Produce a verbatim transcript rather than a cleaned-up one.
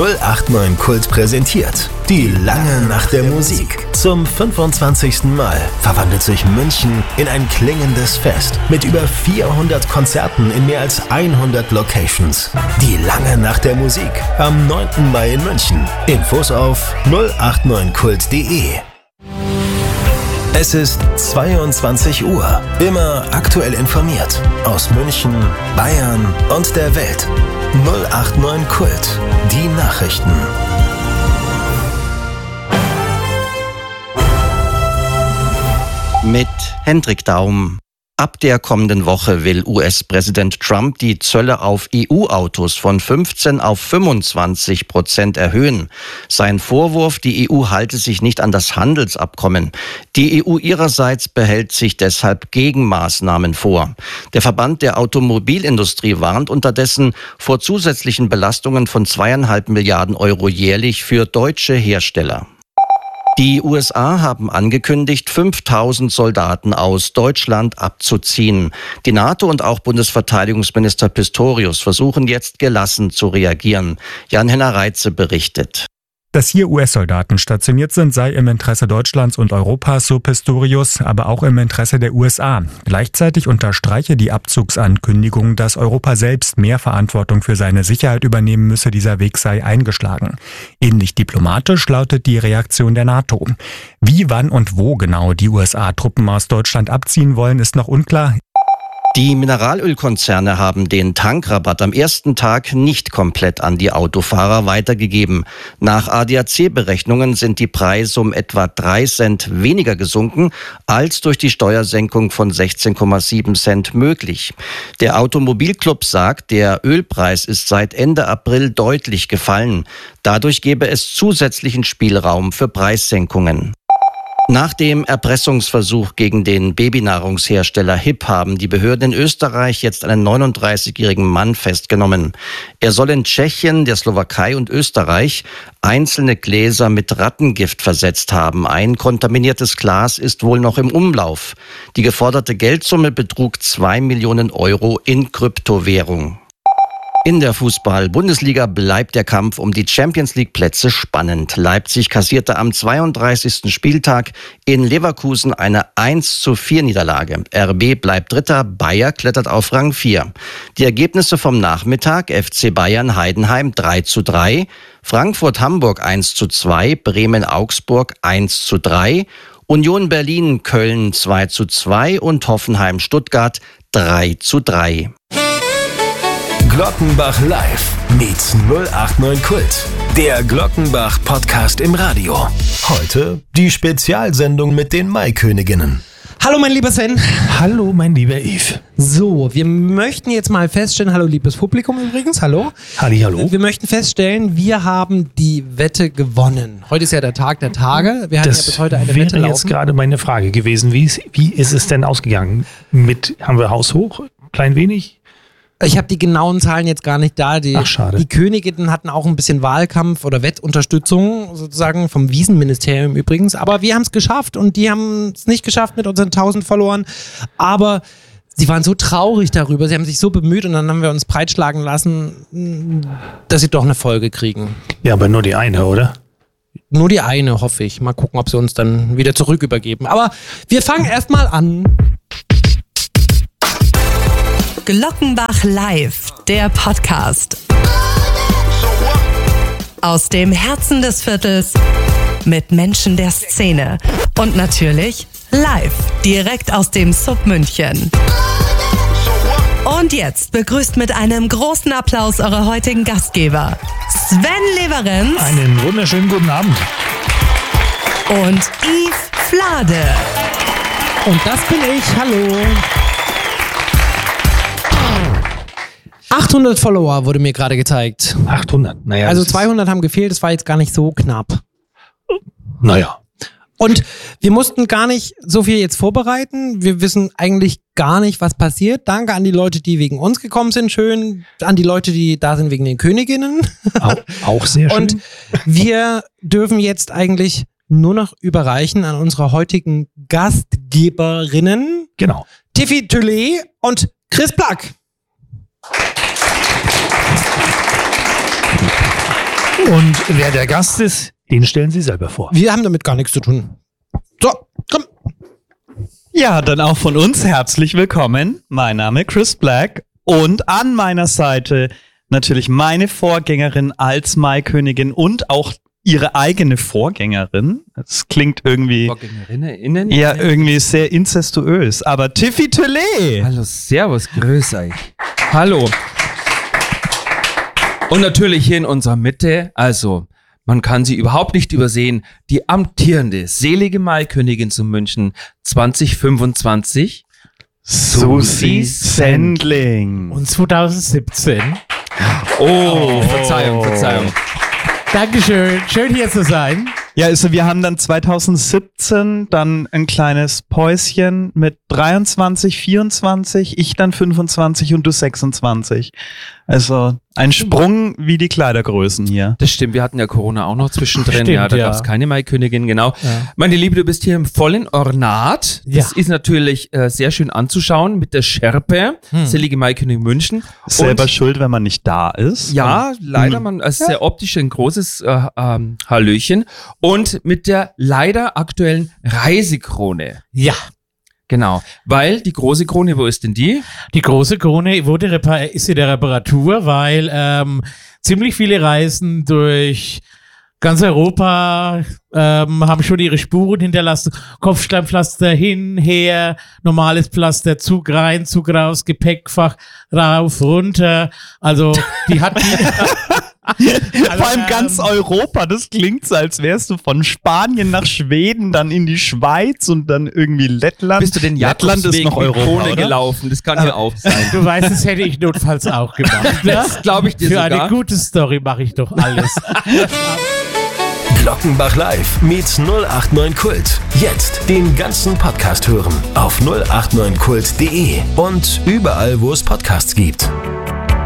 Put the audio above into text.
null acht neun Kult präsentiert die lange Nacht der Musik. Zum fünfundzwanzigsten Mal verwandelt sich München in ein klingendes Fest mit über vierhundert Konzerten in mehr als hundert Locations. Die lange Nacht der Musik am neunten Mai in München. Infos auf null acht neun kult punkt de. Es ist zweiundzwanzig Uhr. Immer aktuell informiert. Aus München, Bayern und der Welt. null acht neun Kult. Die Nachrichten. Mit Hendrik Daum. Ab der kommenden Woche will U S-Präsident Trump die Zölle auf E U-Autos von fünfzehn auf fünfundzwanzig Prozent erhöhen. Sein Vorwurf, die E U halte sich nicht an das Handelsabkommen. Die E U ihrerseits behält sich deshalb Gegenmaßnahmen vor. Der Verband der Automobilindustrie warnt unterdessen vor zusätzlichen Belastungen von zweieinhalb Milliarden Euro jährlich für deutsche Hersteller. Die U S A haben angekündigt, fünftausend Soldaten aus Deutschland abzuziehen. Die NATO und auch Bundesverteidigungsminister Pistorius versuchen jetzt gelassen zu reagieren. Jan-Henner Reitze berichtet. Dass hier U S-Soldaten stationiert sind, sei im Interesse Deutschlands und Europas, so Pistorius, aber auch im Interesse der U S A. Gleichzeitig unterstreiche die Abzugsankündigung, dass Europa selbst mehr Verantwortung für seine Sicherheit übernehmen müsse, dieser Weg sei eingeschlagen. Ähnlich diplomatisch lautet die Reaktion der NATO. Wie, wann und wo genau die U S A-Truppen aus Deutschland abziehen wollen, ist noch unklar. Die Mineralölkonzerne haben den Tankrabatt am ersten Tag nicht komplett an die Autofahrer weitergegeben. Nach A D A C-Berechnungen sind die Preise um etwa drei Cent weniger gesunken, als durch die Steuersenkung von sechzehn Komma sieben Cent möglich. Der Automobilclub sagt, der Ölpreis ist seit Ende April deutlich gefallen. Dadurch gebe es zusätzlichen Spielraum für Preissenkungen. Nach dem Erpressungsversuch gegen den Babynahrungshersteller H I P haben die Behörden in Österreich jetzt einen neununddreißigjährigen Mann festgenommen. Er soll in Tschechien, der Slowakei und Österreich einzelne Gläser mit Rattengift versetzt haben. Ein kontaminiertes Glas ist wohl noch im Umlauf. Die geforderte Geldsumme betrug zwei Millionen Euro in Kryptowährung. In der Fußball-Bundesliga bleibt der Kampf um die Champions-League-Plätze spannend. Leipzig kassierte am zweiunddreißigsten Spieltag in Leverkusen eine eins zu vier Niederlage. R B bleibt Dritter, Bayer klettert auf Rang vier. Die Ergebnisse vom Nachmittag: F C Bayern Heidenheim drei zu drei, Frankfurt-Hamburg eins zu zwei, Bremen-Augsburg eins zu drei, Union Berlin-Köln zwei zu zwei und Hoffenheim-Stuttgart drei zu drei. Glockenbach Live meets null acht neun Kult. Der Glockenbach-Podcast im Radio. Heute die Spezialsendung mit den Maiköniginnen. Hallo mein lieber Sven. Hallo mein lieber Yves. So, wir möchten jetzt mal feststellen, hallo liebes Publikum übrigens, hallo. Halli, hallo. Wir möchten feststellen, wir haben die Wette gewonnen. Heute ist ja der Tag der Tage. Wir hatten das ja bis heute eine wäre Wette laufen. Jetzt gerade meine Frage gewesen. Wie ist, wie ist es denn ausgegangen? Mit, haben wir Haus hoch, klein wenig? Ich habe die genauen Zahlen jetzt gar nicht da. Die, Ach, schade. Die Königinnen hatten auch ein bisschen Wahlkampf oder Wettunterstützung sozusagen vom Wiesenministerium übrigens. Aber wir haben es geschafft und die haben es nicht geschafft mit unseren tausend Followern. Aber sie waren so traurig darüber, sie haben sich so bemüht und dann haben wir uns breitschlagen lassen, dass sie doch eine Folge kriegen. Ja, aber nur die eine, oder? Nur die eine, hoffe ich. Mal gucken, ob sie uns dann wieder zurück übergeben. Aber wir fangen erstmal an. Glockenbach Live, der Podcast. Aus dem Herzen des Viertels, mit Menschen der Szene und natürlich live, direkt aus dem Sub München. Und jetzt begrüßt mit einem großen Applaus eure heutigen Gastgeber, Sven Leverenz. Einen wunderschönen guten Abend. Und Yves Flade. Und das bin ich, hallo. achthundert Follower wurde mir gerade gezeigt. achthundert, naja. Also zweihundert haben gefehlt, das war jetzt gar nicht so knapp. Naja. Und wir mussten gar nicht so viel jetzt vorbereiten. Wir wissen eigentlich gar nicht, was passiert. Danke an die Leute, die wegen uns gekommen sind. Schön an die Leute, die da sind wegen den Königinnen. Auch, auch sehr schön. Und wir dürfen jetzt eigentlich nur noch überreichen an unsere heutigen Gastgeberinnen. Genau. Tiffy Tüllet und Chris Plack. Und wer der Gast ist, den stellen Sie selber vor. Wir haben damit gar nichts zu tun. So, komm. Ja, dann auch von uns herzlich willkommen. Mein Name ist Chris Black und an meiner Seite natürlich meine Vorgängerin als Maikönigin und auch ihre eigene Vorgängerin. Das klingt irgendwie Vorgängerinnen? ja irgendwie sehr inzestuös, aber Tiffy Töllet. Hallo, servus, grüß euch. Hallo. Und natürlich hier in unserer Mitte, also man kann sie überhaupt nicht übersehen, die amtierende, selige Maikönigin zu München zwanzig fünfundzwanzig, Susi Sendling. Und zwanzig siebzehn. Oh, Verzeihung, Verzeihung. Dankeschön, schön hier zu sein. Ja, also wir haben dann zwanzig siebzehn dann ein kleines Päuschen mit dreiundzwanzig, vierundzwanzig, ich dann fünfundzwanzig und du sechsundzwanzig. Also ein Sprung wie die Kleidergrößen hier. Das stimmt, wir hatten ja Corona auch noch zwischendrin. Stimmt, ja, da ja. gab es keine Maikönigin, genau. Ja. Meine Liebe, du bist hier im vollen Ornat. Das Ja. ist natürlich äh, sehr schön anzuschauen mit der Schärpe, Hm. selige Maikönigin München. Selber Und schuld, wenn man nicht da ist. ja, leider, Mhm. man, es ist sehr optisch ein großes äh, ähm, Hallöchen. Und mit der leider aktuellen Reisekrone. Ja, Genau, weil die große Krone, wo ist denn die? die große Krone wurde repar- ist in der Reparatur, weil ähm, ziemlich viele Reisen durch ganz Europa ähm, haben schon ihre Spuren hinterlassen. Kopfsteinpflaster hin, her, normales Pflaster, Zug rein, Zug raus, Gepäckfach rauf, runter. Also die hat die Vor allem ähm, ganz Europa, das klingt so, als wärst du von Spanien nach Schweden, dann in die Schweiz und dann irgendwie Lettland. Bist du den Lettland ist Jakobsweg noch mit Europa, Krone oder? gelaufen? Das kann ja auch sein. Du weißt, das hätte ich notfalls auch gemacht. Das glaube ich dir Für sogar. eine gute Story mache ich doch alles. Glockenbach Live mit null acht neun Kult. Jetzt den ganzen Podcast hören auf null acht neun kult punkt de und überall, wo es Podcasts gibt.